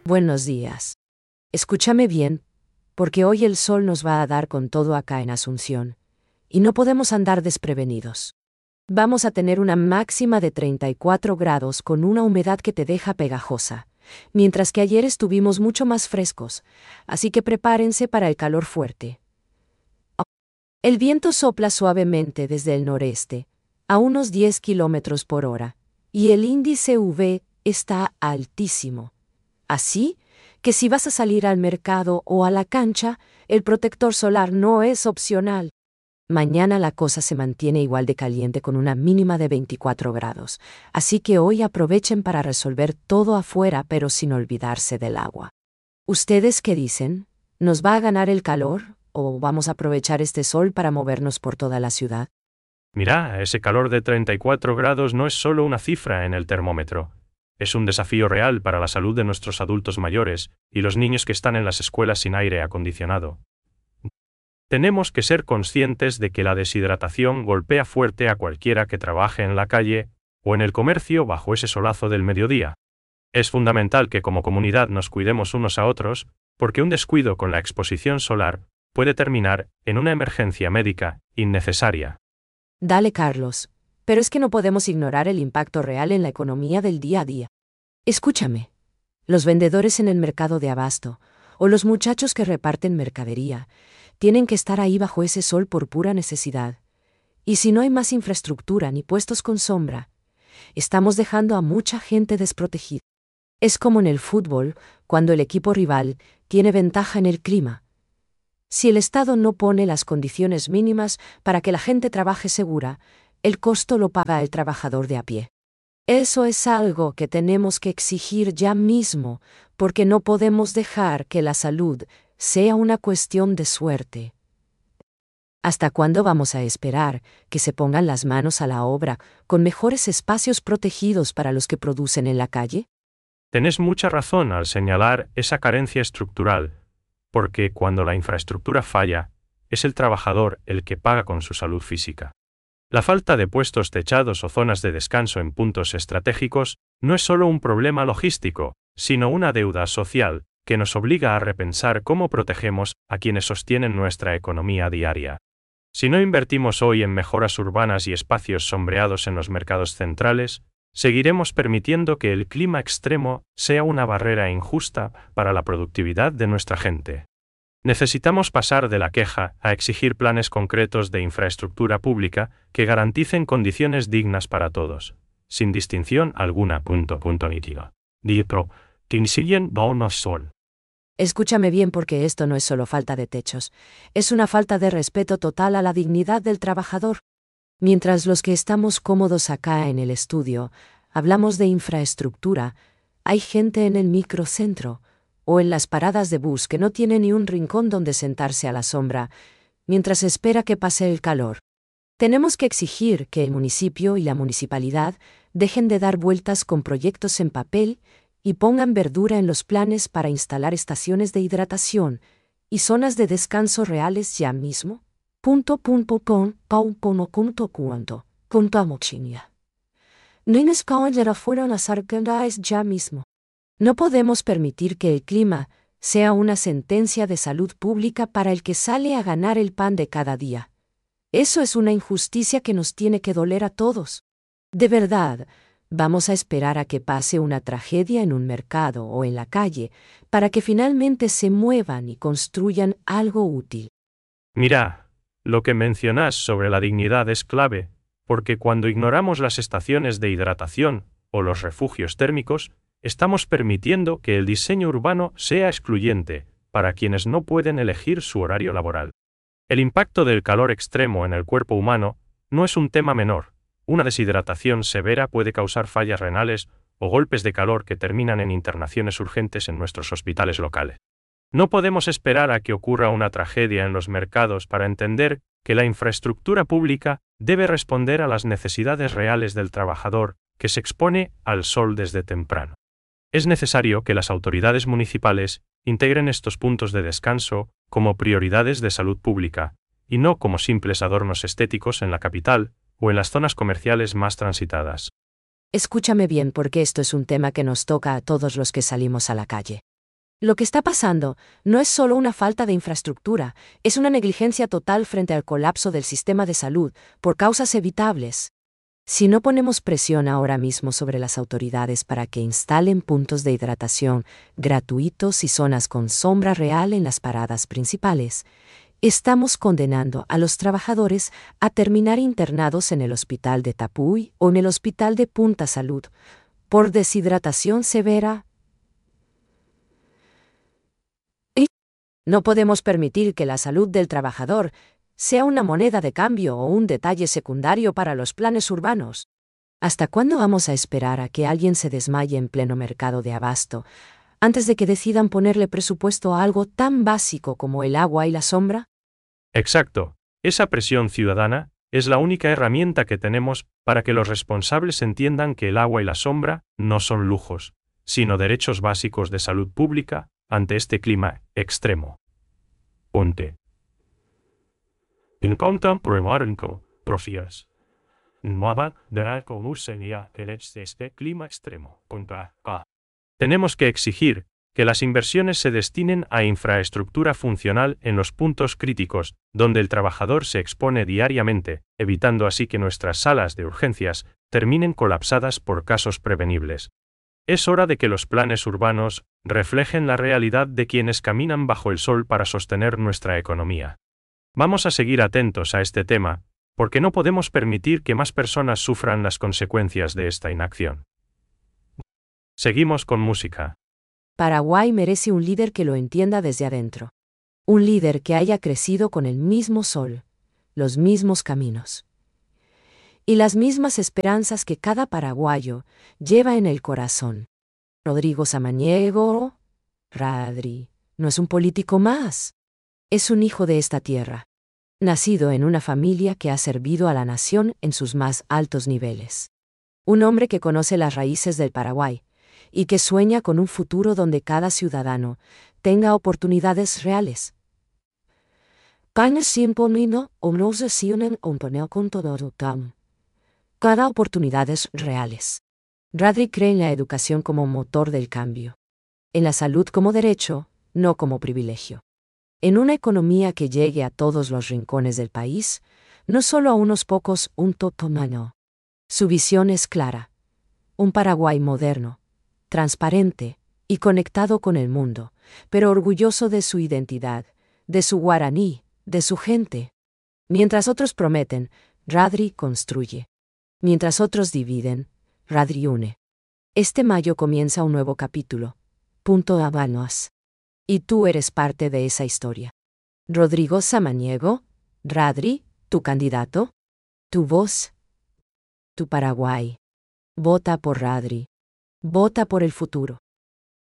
Buenos días. Escúchame bien, porque hoy el sol nos va a dar con todo acá en Asunción, y no podemos andar desprevenidos. Vamos a tener una máxima de 34 grados con una humedad que te deja pegajosa, mientras que ayer estuvimos mucho más frescos, así que prepárense para el calor fuerte. El viento sopla suavemente desde el noreste, a unos 10 kilómetros por hora, y el índice UV está altísimo. Así que si vas a salir al mercado o a la cancha, el protector solar no es opcional. Mañana la cosa se mantiene igual de caliente con una mínima de 24 grados, así que hoy aprovechen para resolver todo afuera pero sin olvidarse del agua. ¿Ustedes qué dicen? ¿Nos va a ganar el calor o vamos a aprovechar este sol para movernos por toda la ciudad? Mira, ese calor de 34 grados no es solo una cifra en el termómetro. Es un desafío real para la salud de nuestros adultos mayores y los niños que están en las escuelas sin aire acondicionado. Tenemos que ser conscientes de que la deshidratación golpea fuerte a cualquiera que trabaje en la calle o en el comercio bajo ese solazo del mediodía. Es fundamental que como comunidad nos cuidemos unos a otros, porque un descuido con la exposición solar puede terminar en una emergencia médica innecesaria. Dale, Carlos, pero es que no podemos ignorar el impacto real en la economía del día a día. Escúchame, los vendedores en el mercado de abasto, o los muchachos que reparten mercadería, tienen que estar ahí bajo ese sol por pura necesidad. Y si no hay más infraestructura ni puestos con sombra, estamos dejando a mucha gente desprotegida. Es como en el fútbol, cuando el equipo rival tiene ventaja en el clima. Si el Estado no pone las condiciones mínimas para que la gente trabaje segura, el costo lo paga el trabajador de a pie. Eso es algo que tenemos que exigir ya mismo, porque no podemos dejar que la salud sea una cuestión de suerte. ¿Hasta cuándo vamos a esperar que se pongan las manos a la obra con mejores espacios protegidos para los que producen en la calle? Tenés mucha razón al señalar esa carencia estructural, porque cuando la infraestructura falla, es el trabajador el que paga con su salud física. La falta de puestos techados o zonas de descanso en puntos estratégicos no es solo un problema logístico, sino una deuda social que nos obliga a repensar cómo protegemos a quienes sostienen nuestra economía diaria. Si no invertimos hoy en mejoras urbanas y espacios sombreados en los mercados centrales, seguiremos permitiendo que el clima extremo sea una barrera injusta para la productividad de nuestra gente. Necesitamos pasar de la queja a exigir planes concretos de infraestructura pública que garanticen condiciones dignas para todos, sin distinción alguna. Escúchame bien porque esto no es solo falta de techos, es una falta de respeto total a la dignidad del trabajador. Mientras los que estamos cómodos acá en el estudio hablamos de infraestructura, hay gente en el microcentro o en las paradas de bus que no tiene ni un rincón donde sentarse a la sombra, mientras espera que pase el calor. Tenemos que exigir que el municipio y la municipalidad dejen de dar vueltas con proyectos en papel y pongan verdura en los planes para instalar estaciones de hidratación y zonas de descanso reales ya mismo. Ya mismo. No podemos permitir que el clima sea una sentencia de salud pública para el que sale a ganar el pan de cada día. Eso es una injusticia que nos tiene que doler a todos. De verdad, ¿vamos a esperar a que pase una tragedia en un mercado o en la calle para que finalmente se muevan y construyan algo útil? Mira, lo que mencionas sobre la dignidad es clave, porque cuando ignoramos las estaciones de hidratación o los refugios térmicos, estamos permitiendo que el diseño urbano sea excluyente para quienes no pueden elegir su horario laboral. El impacto del calor extremo en el cuerpo humano no es un tema menor. Una deshidratación severa puede causar fallas renales o golpes de calor que terminan en internaciones urgentes en nuestros hospitales locales. No podemos esperar a que ocurra una tragedia en los mercados para entender que la infraestructura pública debe responder a las necesidades reales del trabajador que se expone al sol desde temprano. Es necesario que las autoridades municipales integren estos puntos de descanso como prioridades de salud pública, y no como simples adornos estéticos en la capital o en las zonas comerciales más transitadas. Escúchame bien porque esto es un tema que nos toca a todos los que salimos a la calle. Lo que está pasando no es solo una falta de infraestructura, es una negligencia total frente al colapso del sistema de salud por causas evitables. Si no ponemos presión ahora mismo sobre las autoridades para que instalen puntos de hidratación gratuitos y zonas con sombra real en las paradas principales, estamos condenando a los trabajadores a terminar internados en el hospital de Tapuy o en el hospital de Punta Salud por deshidratación severa. No podemos permitir que la salud del trabajador sea una moneda de cambio o un detalle secundario para los planes urbanos. ¿Hasta cuándo vamos a esperar a que alguien se desmaye en pleno mercado de abasto, antes de que decidan ponerle presupuesto a algo tan básico como el agua y la sombra? Exacto. Esa presión ciudadana es la única herramienta que tenemos para que los responsables entiendan que el agua y la sombra no son lujos, sino derechos básicos de salud pública ante este clima extremo. Ponte. En contemporáneo, profías. Nueva de la sería el de este clima extremo. Tenemos que exigir que las inversiones se destinen a infraestructura funcional en los puntos críticos, donde el trabajador se expone diariamente, evitando así que nuestras salas de urgencias terminen colapsadas por casos prevenibles. Es hora de que los planes urbanos reflejen la realidad de quienes caminan bajo el sol para sostener nuestra economía. Vamos a seguir atentos a este tema, porque no podemos permitir que más personas sufran las consecuencias de esta inacción. Seguimos con música. Paraguay merece un líder que lo entienda desde adentro. Un líder que haya crecido con el mismo sol, los mismos caminos y las mismas esperanzas que cada paraguayo lleva en el corazón. Rodrigo Samaniego, Radri, no es un político más. Es un hijo de esta tierra, nacido en una familia que ha servido a la nación en sus más altos niveles. Un hombre que conoce las raíces del Paraguay y que sueña con un futuro donde cada ciudadano tenga oportunidades reales. Cada oportunidades reales. Radri cree en la educación como motor del cambio. En la salud como derecho, no como privilegio. En una economía que llegue a todos los rincones del país, no solo a unos pocos, un totomano. Su visión es clara. Un Paraguay moderno, transparente y conectado con el mundo, pero orgulloso de su identidad, de su guaraní, de su gente. Mientras otros prometen, Radri construye. Mientras otros dividen, Radri une. Este mayo comienza un nuevo capítulo. Punto Habanos. Y tú eres parte de esa historia. Rodrigo Samaniego, Radri, tu candidato, tu voz, tu Paraguay. Vota por Radri. Vota por el futuro.